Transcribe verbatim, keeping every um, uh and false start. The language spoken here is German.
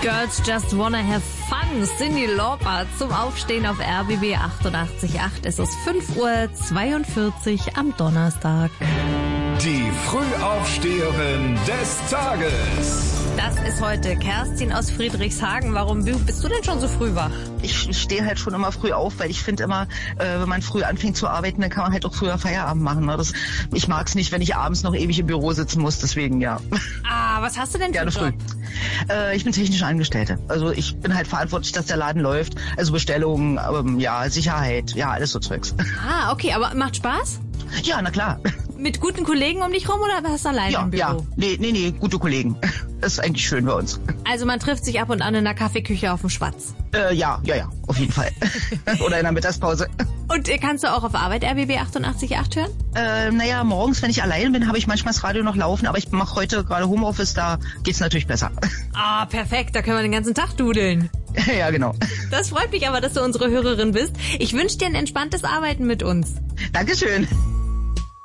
Girls Just Wanna Have Fun, Cyndi Lauper zum Aufstehen auf R B B achtundachtzig Komma acht. Es ist fünf Uhr zweiundvierzig am Donnerstag. Die Frühaufsteherin des Tages. Das ist heute Kerstin aus Friedrichshagen. Warum bist du denn schon so früh wach? Ich, ich stehe halt schon immer früh auf, weil ich finde immer, äh, wenn man früh anfängt zu arbeiten, dann kann man halt auch früher Feierabend machen. Ne? Das, ich mag es nicht, wenn ich abends noch ewig im Büro sitzen muss, deswegen ja. Ah, was hast du denn für einen Job? Früh. Äh, ich bin technische Angestellte. Also ich bin halt verantwortlich, dass der Laden läuft. Also Bestellungen, ähm, ja, Sicherheit, ja, alles so Zeugs. Ah, okay, aber macht Spaß? Ja, na klar. Mit guten Kollegen um dich rum oder hast du alleine Ja, im Büro? ja, nee, nee, nee, gute Kollegen. Das ist eigentlich schön bei uns. Also man trifft sich ab und an in der Kaffeeküche auf dem Schwatz. Äh, ja, ja, ja, auf jeden Fall. Oder in der Mittagspause. Und kannst du auch auf Arbeit R B B achtundachtzig Komma acht hören? Äh, naja, morgens, wenn ich allein bin, habe ich manchmal das Radio noch laufen, aber ich mache heute gerade Homeoffice, da geht's natürlich besser. Ah, perfekt, da können wir den ganzen Tag dudeln. Ja, genau. Das freut mich aber, dass du unsere Hörerin bist. Ich wünsche dir ein entspanntes Arbeiten mit uns. Dankeschön.